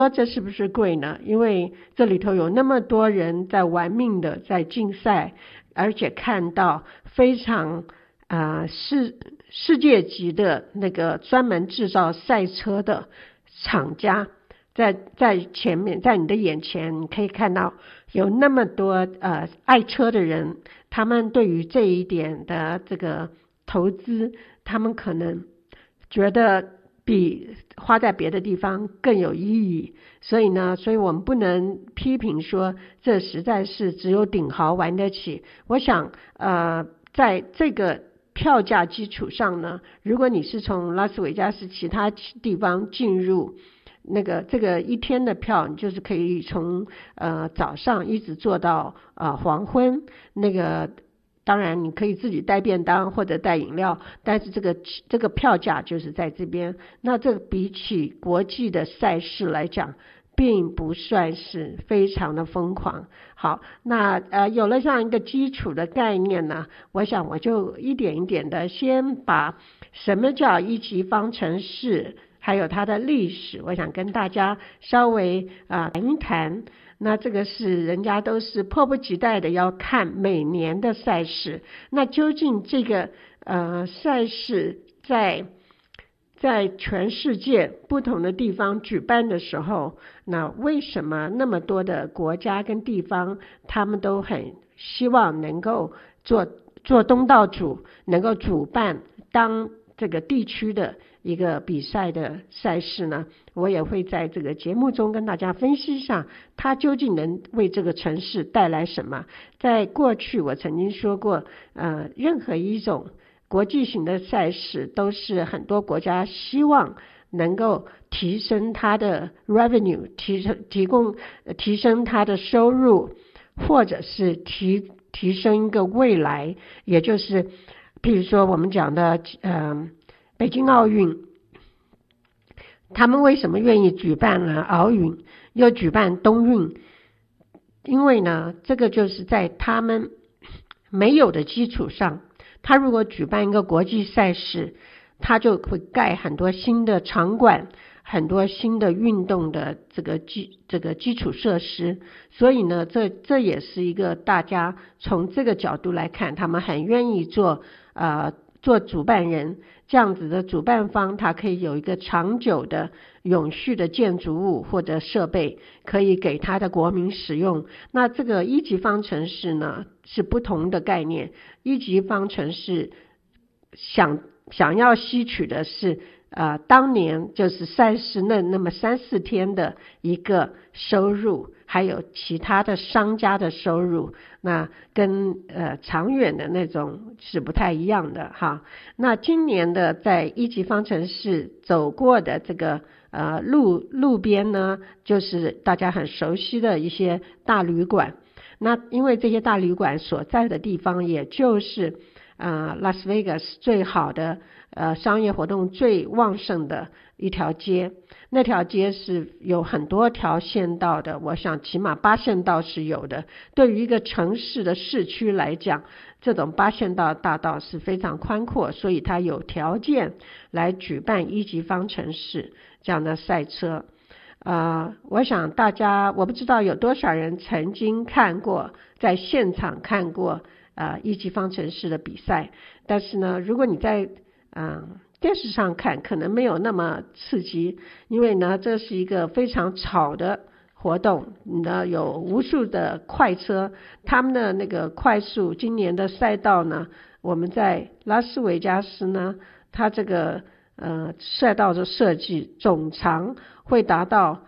说这是不是贵呢？因为这里头有那么多人在玩命的在竞赛，而且看到非常世界级的那个专门制造赛车的厂家在前面，在你的眼前，你可以看到有那么多爱车的人，他们对于这一点的这个投资，他们可能觉得比花在别的地方更有意义。所以我们不能批评说这实在是只有顶豪玩得起。我想在这个票价基础上呢，如果你是从拉斯维加斯其他地方进入这个一天的票，你就是可以从早上一直坐到黄昏。当然你可以自己带便当或者带饮料，但是这个票价就是在这边。那这个比起国际的赛事来讲，并不算是非常的疯狂。好，那有了这样一个基础的概念呢，我想我就一点一点的先把什么叫一级方程式还有它的历史，我想跟大家稍微谈一谈。那这个是人家都是迫不及待的要看每年的赛事。那究竟这个赛事在全世界不同的地方举办的时候，那为什么那么多的国家跟地方他们都很希望能够做东道主，能够主办当这个地区的一个比赛的赛事呢？我也会在这个节目中跟大家分析一下它究竟能为这个城市带来什么。在过去我曾经说过任何一种国际型的赛事都是很多国家希望能够提升它的 revenue， 提升它的收入，或者是提升一个未来。也就是譬如说我们讲的北京奥运，他们为什么愿意举办了奥运又举办冬运？因为呢，这个就是在他们没有的基础上，他如果举办一个国际赛事，他就会盖很多新的场馆，很多新的运动的这个基础设施。所以呢，这也是一个大家从这个角度来看，他们很愿意做主办人。这样子的主办方，他可以有一个长久的永续的建筑物或者设备可以给他的国民使用。那这个一级方程式呢是不同的概念。一级方程式想要吸取的是当年就是赛事那么3-4天的一个收入，还有其他的商家的收入，那跟长远的那种是不太一样的哈。那今年的在一级方程式走过的这个路边呢，就是大家很熟悉的一些大旅馆。那因为这些大旅馆所在的地方，也就是拉斯维加斯最好的商业活动最旺盛的一条街。那条街是有很多条线道的，我想起码8线道是有的。对于一个城市的市区来讲，这种8线道大道是非常宽阔，所以它有条件来举办一级方程式这样的赛车。我想我不知道有多少人曾经在现场看过一级方程式的比赛，但是呢，如果你在电视上看，可能没有那么刺激。因为呢，这是一个非常吵的活动，有无数的快车，他们的那个快速，今年的赛道呢，我们在拉斯维加斯呢，它这个赛道的设计总长会达到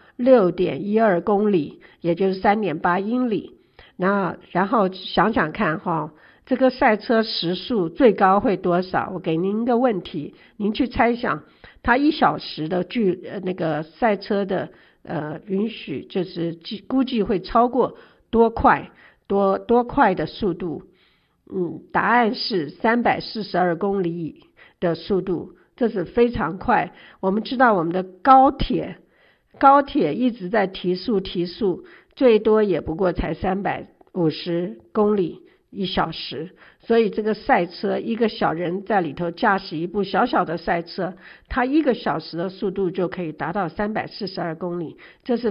6.12 公里，也就是 3.8 英里。然后想想看这个赛车时速最高会多少？我给您一个问题，您去猜想，它1小时的那个赛车的允许，就是估计会超过多快的速度？答案是342公里的速度，这是非常快。我们知道我们的高铁一直在提速，最多也不过才350公里1小时。所以这个赛车，一个小人在里头驾驶一部小小的赛车，它1个小时的速度就可以达到342公里，这是